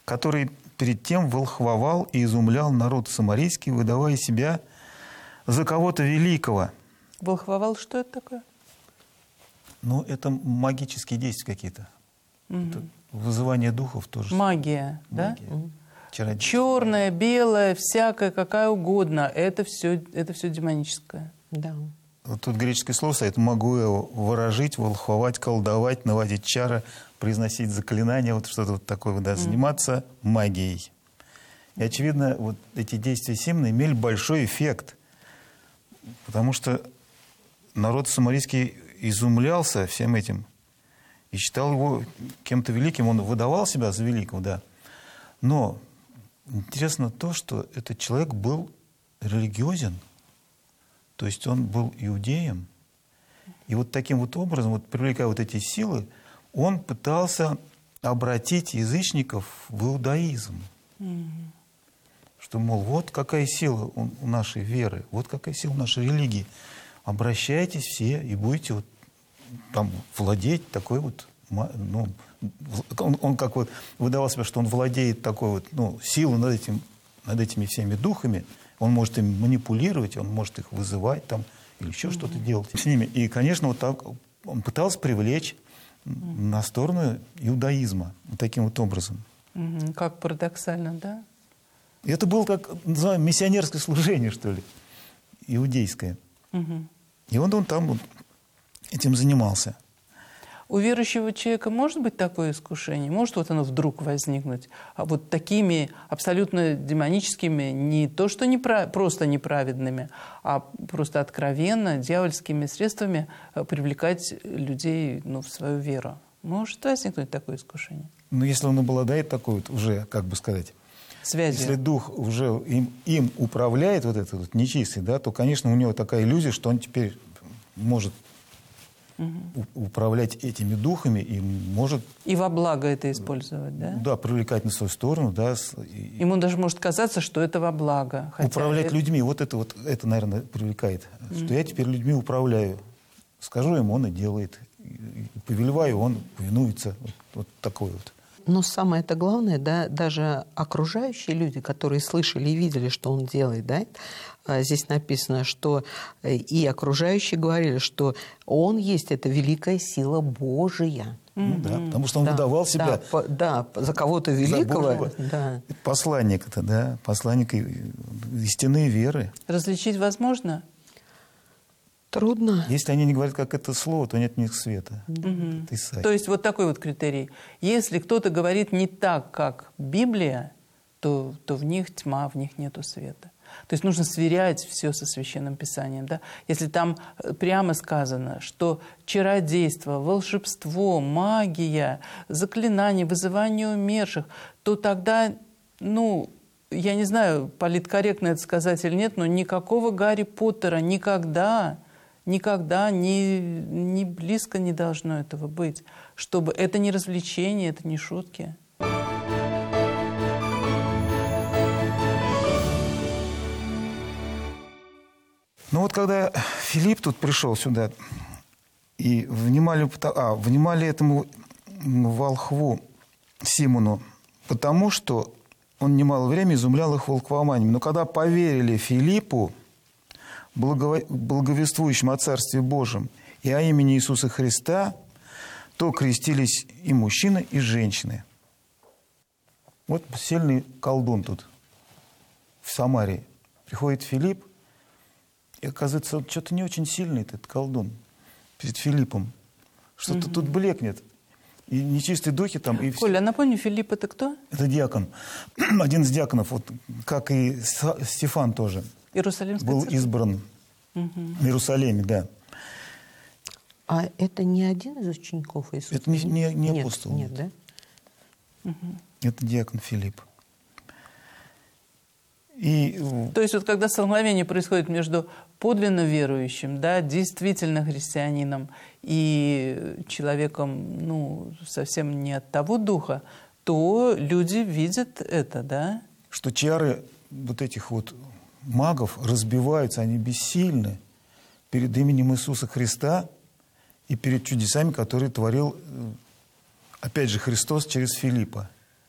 который перед тем волхвовал и изумлял народ самарийский, выдавая себя за кого-то великого. Волхвовал, что это такое? Ну, это магические действия какие-то. Это вызывание духов тоже. Магия, да? Чародейство. Черная, белая, всякая, какая угодно. Это все демоническое. Да. Вот тут греческое слово стоит: могу я ворожить, волхвовать, колдовать, наводить чары, произносить заклинания, вот что-то вот такое, да, заниматься магией. И, очевидно, вот эти действия Симона имели большой эффект, потому что народ самарийский изумлялся всем этим и считал его кем-то великим. Он выдавал себя за великого, да. Но интересно то, что этот человек был религиозен, то есть он был иудеем. И вот таким вот образом, вот привлекая вот эти силы, он пытался обратить язычников в иудаизм. Что, мол, вот какая сила у нашей веры, вот какая сила у нашей религии. Обращайтесь все и будете вот там владеть такой вот, ну, он как вот выдавал себя, что он владеет такой вот, ну, силой над этими всеми духами, он может ими манипулировать, он может их вызывать там или еще что-то делать с ними. И, конечно, вот так он пытался привлечь на сторону иудаизма таким вот образом. Как парадоксально, да? И это было, как, называем, миссионерское служение, что ли, иудейское. И он там вот этим занимался. У верующего человека может быть такое искушение? Может вот оно вдруг возникнуть? А вот такими абсолютно демоническими, не то что просто неправедными, а просто откровенно дьявольскими средствами привлекать людей, ну, в свою веру. Может возникнуть такое искушение? Ну, если он обладает такой вот уже, как бы сказать, связью. Если дух уже им управляет, вот этот вот нечистый, да, то, конечно, у него такая иллюзия, что он теперь может управлять этими духами и может... И во благо это использовать, да? Да, привлекать на свою сторону, да. Ему даже может казаться, что это во благо. Управлять людьми, вот, это, наверное, привлекает. Что я теперь людьми управляю. Скажу ему, он и делает. И повелеваю, он повинуется. Вот такой вот. Но самое-то главное, да, даже окружающие люди, которые слышали и видели, что он делает, да, здесь написано, что и окружающие говорили, что он есть эта великая сила Божия. Ну, да, потому что он выдавал себя за кого-то великого. Да. Посланник это, да, посланник истинной веры. Различить возможно? Трудно. Если они не говорят, как это слово, то нет в них света. То есть вот такой вот критерий. Если кто-то говорит не так, как Библия, то в них тьма, в них нету света. То есть нужно сверять все со Священным Писанием. Да? Если там прямо сказано, что чародейство, волшебство, магия, заклинание, вызывание умерших, то тогда, ну, я не знаю, политкорректно это сказать или нет, но никакого Гарри Поттера никогда ни близко не должно этого быть. Чтобы это не развлечение, это не шутки. Ну вот когда Филипп тут пришел сюда, и внимали этому волхву Симону, потому что он немало времени изумлял их волхвованием. Но когда поверили Филиппу, благовествующим о Царстве Божьем и о имени Иисуса Христа, то крестились и мужчины, и женщины. Вот сильный колдун тут, в Самарии. Приходит Филипп, и оказывается, что-то не очень сильный этот колдун перед Филиппом. Что-то тут блекнет. И нечистые духи там... И Коля, а напомни, Филипп это кто? Это диакон. Один из диаконов, вот, как и Стефан тоже. Иерусалимская был церковь? избран в Иерусалиме, да. А это не один из учеников Иисуса? Это не апостол. Нет, да? Это диакон Филипп. То есть вот когда столкновение происходит между подлинно верующим, да, действительно христианином и человеком, ну, совсем не от того духа, то люди видят это, да? Что чары вот этих вот магов разбиваются, они бессильны перед именем Иисуса Христа и перед чудесами, которые творил, опять же, Христос через Филиппа.